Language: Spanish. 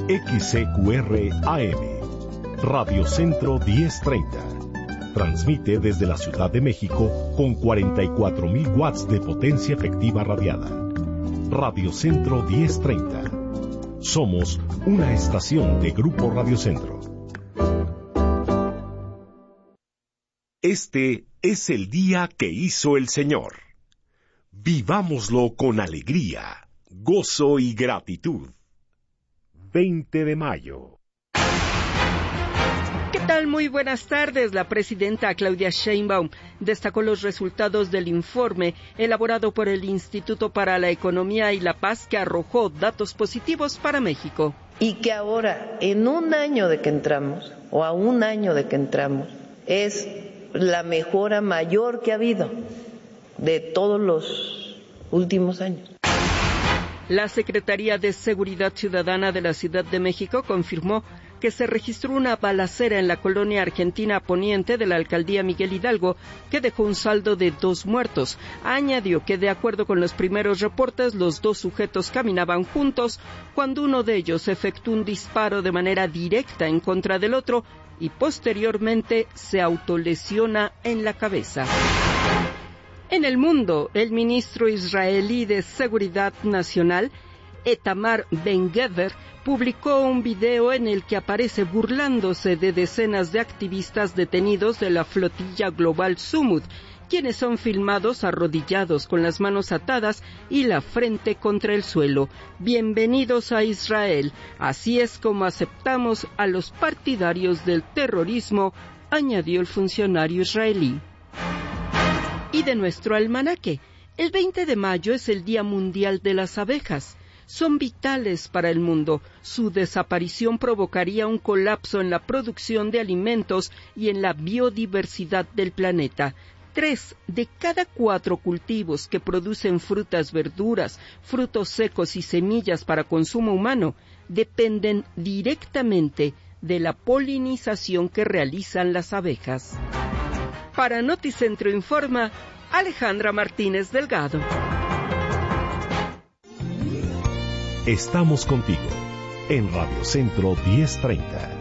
XCQR AM, Radio Centro 1030. Transmite desde la Ciudad de México con 44.000 watts de potencia efectiva radiada. Radio Centro 1030. Somos una estación de Grupo Radio Centro. Este es el día que hizo el Señor. Vivámoslo con alegría, gozo y gratitud. 20 de mayo. ¿Qué tal? Muy buenas tardes. La presidenta Claudia Sheinbaum destacó los resultados del informe elaborado por el Instituto para la Economía y la Paz, que arrojó datos positivos para México. Y que ahora, en un año de que entramos, o a un año de que entramos, es la mejora mayor que ha habido de todos los últimos años. La Secretaría de Seguridad Ciudadana de la Ciudad de México confirmó que se registró una balacera en la colonia argentina poniente de la alcaldía Miguel Hidalgo, que dejó un saldo de 2 muertos. Añadió que, de acuerdo con los primeros reportes, los 2 sujetos caminaban juntos cuando uno de ellos efectuó un disparo de manera directa en contra del otro y posteriormente se autolesiona en la cabeza. En el mundo, el ministro israelí de Seguridad Nacional, Itamar Ben-Gvir, publicó un video en el que aparece burlándose de decenas de activistas detenidos de la flotilla global Sumud, quienes son filmados arrodillados con las manos atadas y la frente contra el suelo. Bienvenidos a Israel. Así es como aceptamos a los partidarios del terrorismo, añadió el funcionario israelí. Y de nuestro almanaque, el 20 de mayo es el Día Mundial de las Abejas. Son vitales para el mundo. Su desaparición provocaría un colapso en la producción de alimentos y en la biodiversidad del planeta. 3 de cada 4 cultivos que producen frutas, verduras, frutos secos y semillas para consumo humano dependen directamente de la polinización que realizan las abejas. Para Noticentro Informa, Alejandra Martínez Delgado. Estamos contigo en Radio Centro 1030.